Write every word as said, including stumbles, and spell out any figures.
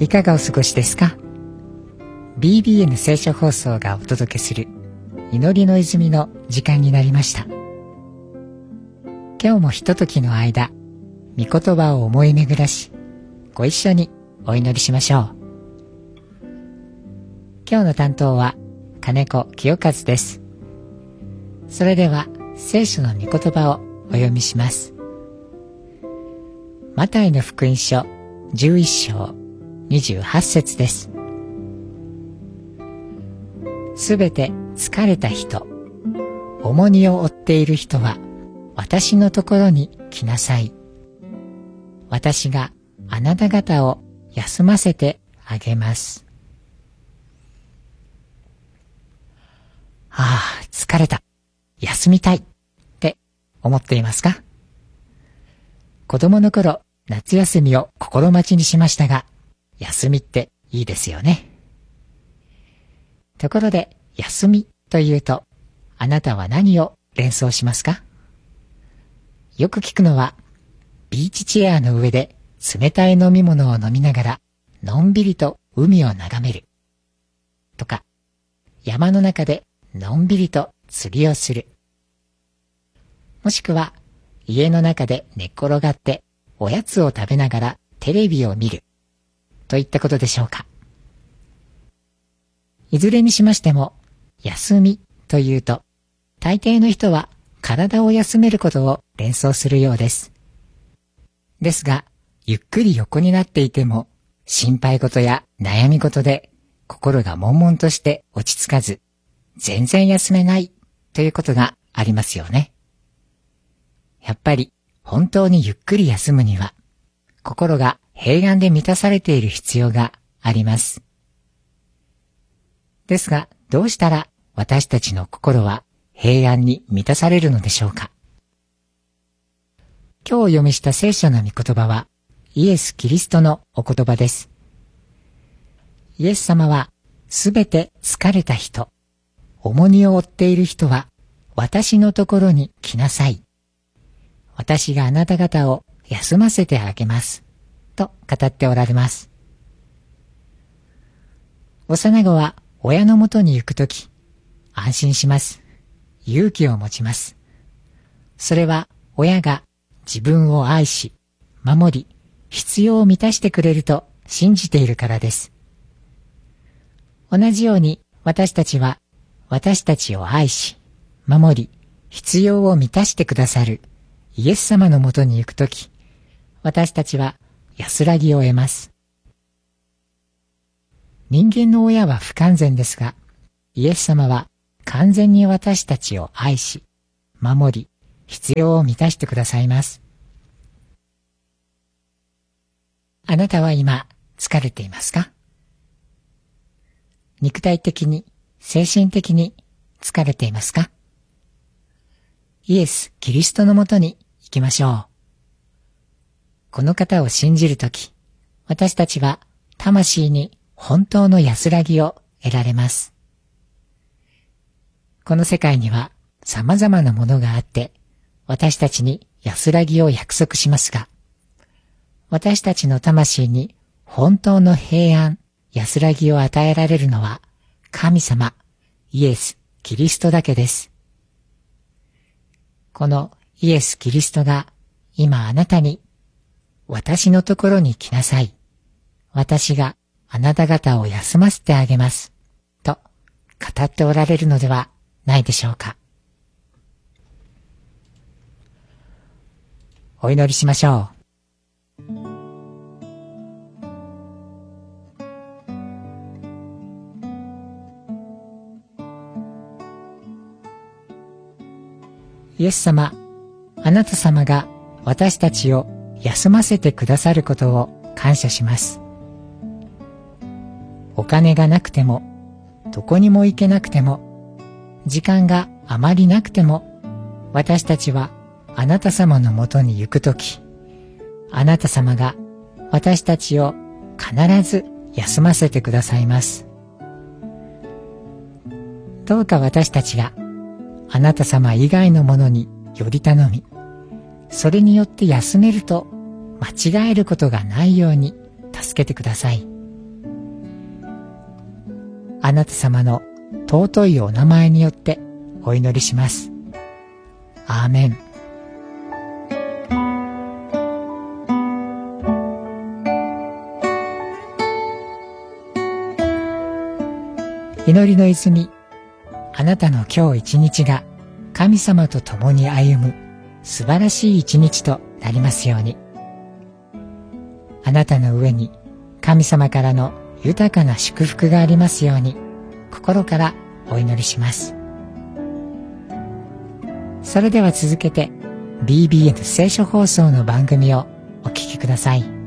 いかがお過ごしですか？ ビービーエヌ 聖書放送がお届けする祈りの泉の時間になりました。今日もひとときの間、御言葉を思い巡らし、ご一緒にお祈りしましょう。今日の担当は金子清和です。それでは聖書の御言葉をお読みします。マタイの福音書じゅういっ章にじゅうはち節です。すべて疲れた人、重荷を負っている人は私のところに来なさい。私があなた方を休ませてあげます。ああ、疲れた。休みたい。って思っていますか？子供の頃、夏休みを心待ちにしましたが、休みっていいですよね。ところで、休みというと、あなたは何を連想しますか？よく聞くのは、ビーチチェアの上で冷たい飲み物を飲みながら、のんびりと海を眺める。とか、山の中でのんびりと釣りをする。もしくは、家の中で寝っ転がっておやつを食べながらテレビを見る。といったことでしょうか。いずれにしましても、休みというと、大抵の人は体を休めることを連想するようです。ですが、ゆっくり横になっていても、心配事や悩み事で心が悶々として落ち着かず、全然休めないということがありますよね。やっぱり本当にゆっくり休むには、心が平安で満たされている必要があります。ですが、どうしたら私たちの心は平安に満たされるのでしょうか。今日お読みした聖書の御言葉は、イエス・キリストのお言葉です。イエス様は、すべて疲れた人、重荷を負っている人は、私のところに来なさい。私があなた方を休ませてあげます。と語っておられます。幼子は親のもとに行くとき、安心します。勇気を持ちます。それは親が自分を愛し、守り、必要を満たしてくれると信じているからです。同じように私たちは私たちを愛し、守り、必要を満たしてくださるイエス様のもとに行くとき、私たちは安らぎを得ます。人間の親は不完全ですが、イエス様は完全に私たちを愛し、守り、必要を満たしてくださいます。あなたは今疲れていますか？肉体的に、精神的に疲れていますか？イエス・キリストのもとに行きましょう。この方を信じるとき、私たちは魂に本当の安らぎを得られます。この世界には様々なものがあって、私たちに安らぎを約束しますが、私たちの魂に本当の平安、安らぎを与えられるのは神様、イエス・キリストだけです。このイエス・キリストが今あなたに、私のところに来なさい。私があなた方を休ませてあげます。と語っておられるのではないでしょうか。お祈りしましょう。イエス様、あなた様が私たちを休ませてくださることを感謝します。お金がなくても、どこにも行けなくても、時間があまりなくても、私たちはあなた様のもとに行くとき、あなた様が私たちを必ず休ませてくださいます。どうか私たちがあなた様以外のものにより頼み、それによって休めると間違えることがないように助けてください。 あなた様の尊いお名前によってお祈りします。アーメン。祈りの泉、あなたの今日一日が神様と共に歩む素晴らしい一日となりますように。あなたの上に神様からの豊かな祝福がありますように、心からお祈りします。それでは続けて ビービーエヌ 聖書放送の番組をお聞きください。